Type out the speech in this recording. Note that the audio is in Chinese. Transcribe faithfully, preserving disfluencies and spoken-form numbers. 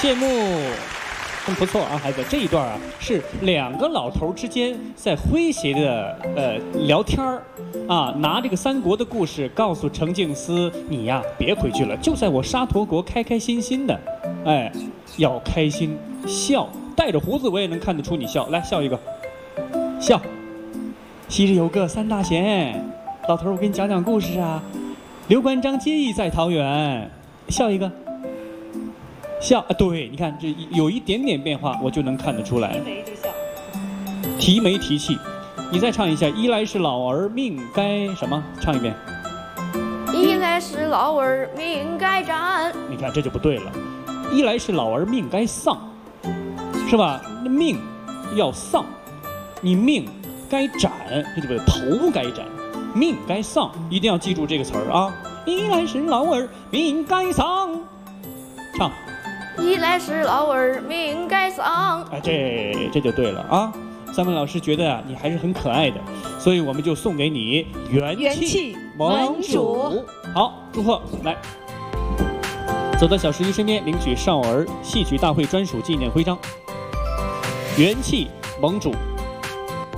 谢幕。真不错啊，孩子，这一段啊是两个老头之间在诙谐的呃聊天儿，啊，拿这个三国的故事告诉程静思，你呀别回去了，就在我沙陀国开开心心的，哎，要开心笑，带着胡子我也能看得出你笑，来笑一个，笑。昔日有个三大贤，老头儿我给你讲讲故事啊，刘关张结义在桃园，笑一个。笑啊，对，你看这有一点点变化，我就能看得出来。 提眉就笑， 提眉提气。你再唱一下，一来是老儿命该什么？唱一遍。 一来是老儿命该斩。 你看这就不对了，一来是老儿命该丧，是吧？那命要丧，你命该斩，这就不对，头该斩，命该丧，一定要记住这个词儿啊。一来是老儿命该丧，唱。 一来是老儿命该丧， 哎，这这就对了啊！三文老师觉得啊，你还是很可爱的，所以我们就送给你元气盟主。好，祝贺！来，走到小十一身边，领取少儿戏曲大会专属纪念徽章。元气盟主。